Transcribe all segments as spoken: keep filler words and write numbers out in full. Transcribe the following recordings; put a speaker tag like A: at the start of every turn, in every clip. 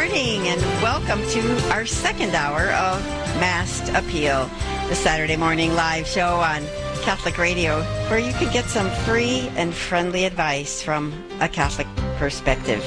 A: morning and welcome to our second hour of Masked Appeal, the Saturday morning live show on Catholic Radio, where you can get some free and friendly advice from a Catholic perspective.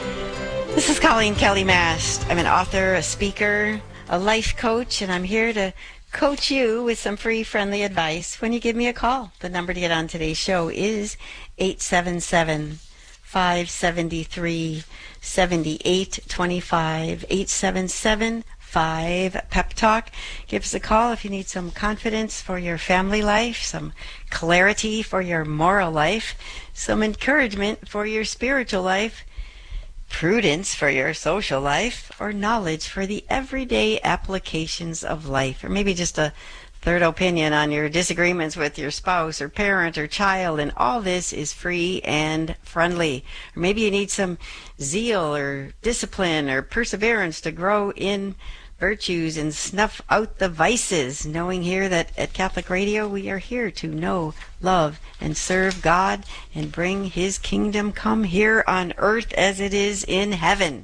A: This is Colleen Kelly Mast. I'm an author, a speaker, a life coach, and I'm here to coach you with some free, friendly advice when you give me a call. The number to get on today's show is eight seven seven, five seven three, seven eight two five, eight seven seven, five Pep Talk. Give us a call if you need some confidence for your family life, some clarity for your moral life, some encouragement for your spiritual life, prudence for your social life, or knowledge for the everyday applications of life, or maybe just a third opinion on your disagreements with your spouse or parent or child. And all this is free and friendly. Or maybe you need some zeal or discipline or perseverance to grow in virtues and snuff out the vices, knowing here that at Catholic Radio we are here to know, love, and serve God and bring His kingdom come here on earth as it is in heaven.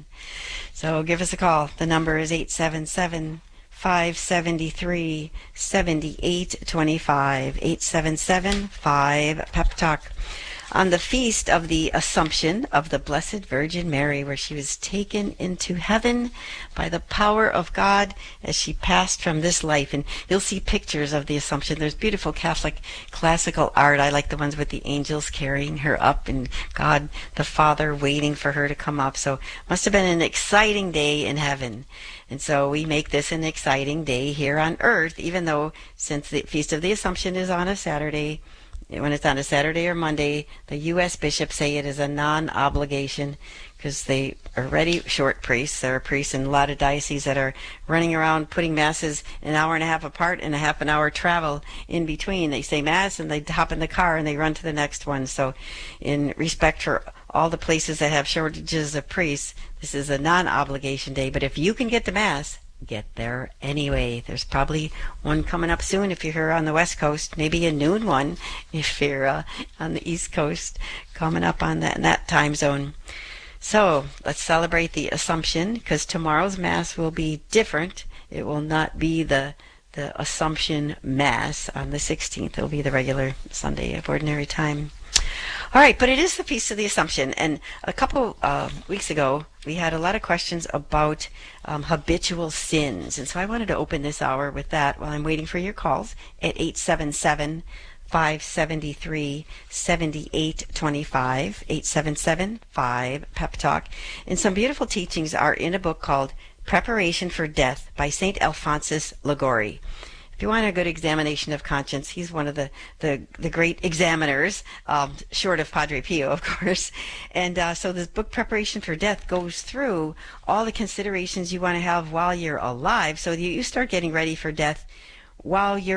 A: So give us a call. The number is eight seven seven, five seven three, seven eight two five, eight seven seven, five Pep Talk. On the feast of the Assumption of the Blessed Virgin Mary, where she was taken into heaven by the power of God as she passed from this life. And you'll see pictures of the Assumption. There's beautiful Catholic classical art. I like the ones with the angels carrying her up and God the Father waiting for her to come up. So it must have been an exciting day in heaven. And so we make this an exciting day here on earth, even though since the Feast of the Assumption is on a Saturday, when it's on a Saturday or Monday, the U S bishops say it is a non-obligation because they are already short priests. There are priests in a lot of dioceses that are running around putting masses an hour and a half apart and a half an hour travel in between. They say mass and they hop in the car and they run to the next one. So in respect for all the places that have shortages of priests, this is a non-obligation day. But if you can get to mass, get there anyway. There's probably one coming up soon if you're here on the West Coast, maybe a noon one if you're uh, on the East Coast, coming up on that in that time zone. So let's celebrate the Assumption, because tomorrow's Mass will be different. It will not be the the Assumption Mass on the sixteenth. It will be the regular Sunday of Ordinary Time. All right, but it is the Feast of the Assumption, and a couple uh, weeks ago we had a lot of questions about um, habitual sins, and so I wanted to open this hour with that while I'm waiting for your calls at eight seven seven, five seven three, seven eight two five, eight seven seven, five Pep Talk. And some beautiful teachings are in a book called Preparation for Death by Saint Alphonsus Liguori. If you want a good examination of conscience, he's one of the, the, the great examiners, um, short of Padre Pio, of course. And uh, so this book, Preparation for Death, goes through all the considerations you want to have while you're alive, so you, you start getting ready for death while you're